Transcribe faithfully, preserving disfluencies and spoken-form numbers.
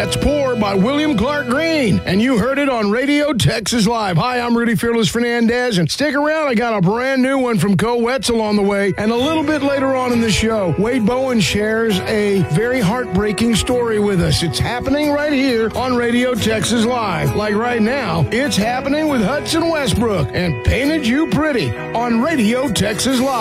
That's Poor by William Clark Green. And you heard it on Radio Texas Live. Hi, I'm Rudy Fearless Fernandez, and stick around. I got a brand new one from Co Wetzel on the way. And a little bit later on in the show, Wade Bowen shares a very heartbreaking story with us. It's happening right here on Radio Texas Live. Like right now, it's happening with Hudson Westbrook and Painted You Pretty on Radio Texas Live.